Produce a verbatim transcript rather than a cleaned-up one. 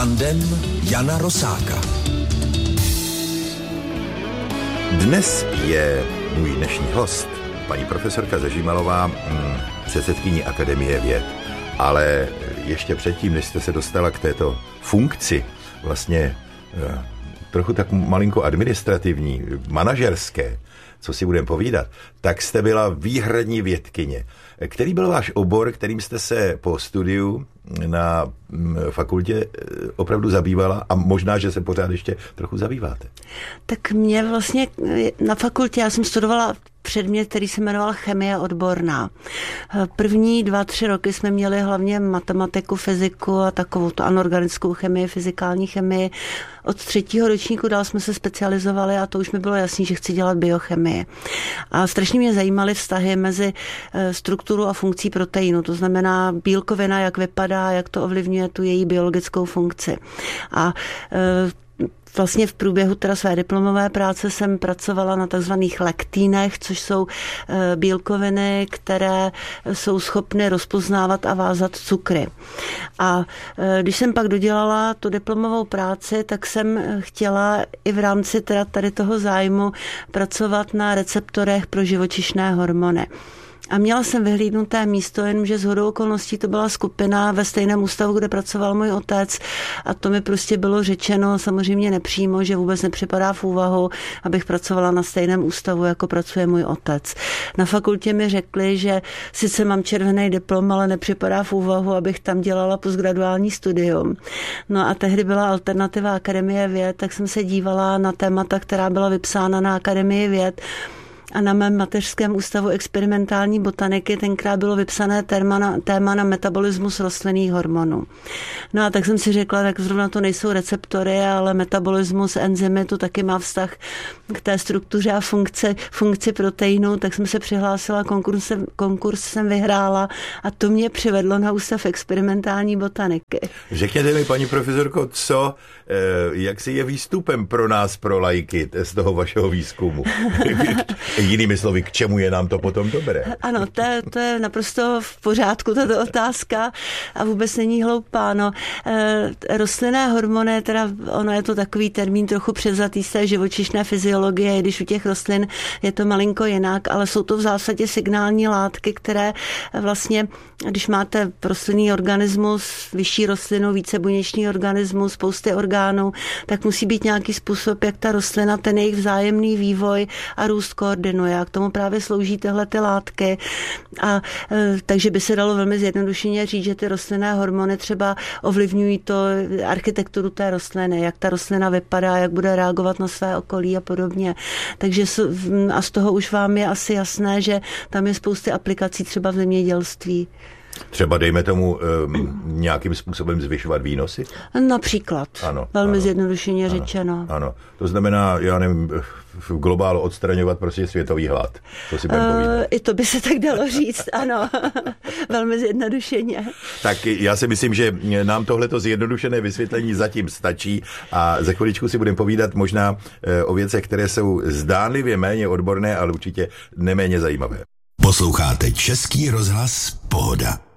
Tandem Jana Rosáka. Dnes je můj dnešní host, paní profesorka Zažímalová, předsedkyní Akademie věd. Ale ještě předtím, než jste se dostala k této funkci, vlastně trochu tak malinko administrativní, manažerské, co si budeme povídat, tak jste byla výhradní vědkyně. Který byl váš obor, kterým jste se po studiu na fakultě opravdu zabývala a možná, že se pořád ještě trochu zabýváte? Tak mě vlastně na fakultě, já jsem studovala předmět, který se jmenoval chemie odborná. První dva, tři roky jsme měli hlavně matematiku, fyziku a takovou tu anorganickou chemii, fyzikální chemii. Od třetího ročníku dál jsme se specializovali a to už mi bylo jasný, že chci dělat biochemii. A strašně mě zajímaly vztahy mezi strukturou a funkcí proteinu, to znamená bílkovina, jak vypadá, jak to ovlivňuje tu její biologickou funkci. A vlastně v průběhu teda své diplomové práce jsem pracovala na takzvaných lektínech, což jsou bílkoviny, které jsou schopny rozpoznávat a vázat cukry. A když jsem pak dodělala tu diplomovou práci, tak jsem chtěla i v rámci teda tady toho zájmu pracovat na receptorech pro živočišné hormony. A měla jsem vyhlídnuté místo, jenomže shodou okolností to byla skupina ve stejném ústavu, kde pracoval můj otec a to mi prostě bylo řečeno samozřejmě nepřímo, že vůbec nepřipadá v úvahu, abych pracovala na stejném ústavu, jako pracuje můj otec. Na fakultě mi řekli, že sice mám červený diplom, ale nepřipadá v úvahu, abych tam dělala postgraduální studium. No a tehdy byla alternativa Akademie věd, tak jsem se dívala na témata, která byla vypsána na Akademii věd. A na mém mateřském ústavu experimentální botaniky tenkrát bylo vypsané téma na, téma na metabolismus rostlinných hormonů. No a tak jsem si řekla, tak zrovna to nejsou receptory, ale metabolismus, enzymy, to taky má vztah k té struktuře a funkci, funkci proteinu, tak jsem se přihlásila, konkurs, konkurs jsem vyhrála a to mě přivedlo na ústav experimentální botaniky. Řekněte mi, paní profesorko, co, jak si je výstupem pro nás, pro laiky z toho vašeho výzkumu? Jinými slovy, k čemu je nám to potom dobré? Ano, to, to je naprosto v pořádku, tato otázka a vůbec není hloupá. No, e, rostlinné hormony, teda ono je to takový termín trochu převzatý z té živočišné fyziologie, když u těch rostlin je to malinko jinak, ale jsou to v zásadě signální látky, které vlastně, když máte rostlinný organismus, vyšší rostlinu, vícebuněčný organismus, spousty orgánů, tak musí být nějaký způsob, jak ta rostlina, ten jejich vzájemný vývoj a růst koordinuje. A k tomu právě slouží tyhle ty látky. A e, takže by se dalo velmi zjednodušeně říct, že ty rostlinné hormony třeba ovlivňují to architekturu té rostliny, jak ta rostlina vypadá, jak bude reagovat na své okolí a podobně. Takže a z toho už vám je asi jasné, že tam je spousty aplikací třeba v zemědělství. Třeba dejme tomu um, nějakým způsobem zvyšovat výnosy? Například. Ano, velmi ano, zjednodušeně ano, řečeno. Ano, to znamená, já nevím, v globálu odstraňovat prostě světový hlad. To si budeme povídat. Uh, I to by se tak dalo říct, ano. Velmi zjednodušeně. Tak já si myslím, že nám tohleto zjednodušené vysvětlení zatím stačí a za chviličku si budeme povídat možná o věcech, které jsou zdánlivě méně odborné, ale určitě neméně zajímavé. Posloucháte Český rozhlas Pohoda.